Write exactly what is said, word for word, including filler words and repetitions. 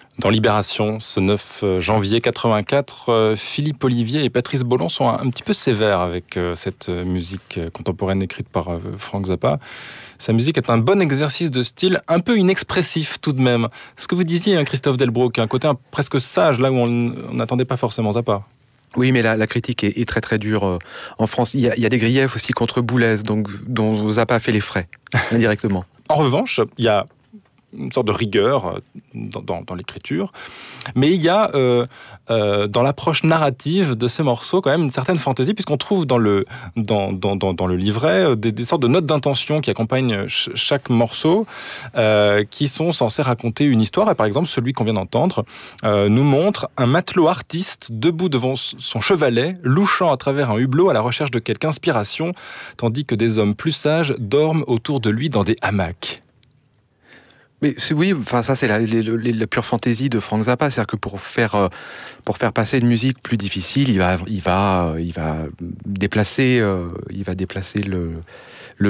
Dans Libération, ce neuf janvier quatre-vingt-quatre, euh, Philippe Olivier et Patrice Baulon sont un, un petit peu sévères avec euh, cette musique contemporaine écrite par euh, Frank Zappa. Sa musique est un bon exercice de style, un peu inexpressif tout de même. Ce que vous disiez, hein, Christophe Delbrück, un côté un, presque sage, là où on n'attendait pas forcément Zappa. Oui, mais la, la critique est, est très très dure euh, en France. Il y, a, il y a des griefs aussi contre Boulez, donc, dont Zappa fait les frais, indirectement. En revanche, il y a une sorte de rigueur dans, dans, dans l'écriture, mais il y a euh, euh, dans l'approche narrative de ces morceaux quand même une certaine fantaisie, puisqu'on trouve dans le, dans, dans, dans, dans le livret des, des sortes de notes d'intention qui accompagnent ch- chaque morceau, euh, qui sont censés raconter une histoire. Et par exemple, celui qu'on vient d'entendre euh, nous montre un matelot artiste debout devant son chevalet, louchant à travers un hublot à la recherche de quelque inspiration, tandis que des hommes plus sages dorment autour de lui dans des hamacs. Mais c'est, oui, enfin ça c'est la, la, la pure fantaisie de Frank Zappa, c'est-à-dire que pour faire pour faire passer une musique plus difficile, il va il va il va déplacer il va déplacer le